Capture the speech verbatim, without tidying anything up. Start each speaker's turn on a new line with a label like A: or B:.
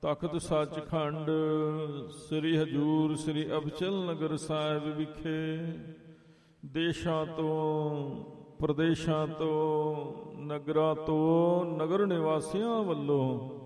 A: ਤਖਤ ਸੱਚਖੰਡ ਸ੍ਰੀ ਹਜੂਰ ਸ੍ਰੀ ਅਬਚਲ ਨਗਰ ਸਾਹਿਬ ਵਿਖੇ ਦੇਸ਼ਾਂ ਤੋਂ, ਪ੍ਰਦੇਸ਼ਾਂ ਤੋਂ, ਨਗਰਾਂ ਤੋਂ, ਨਗਰ ਨਿਵਾਸੀਆਂ ਵੱਲੋਂ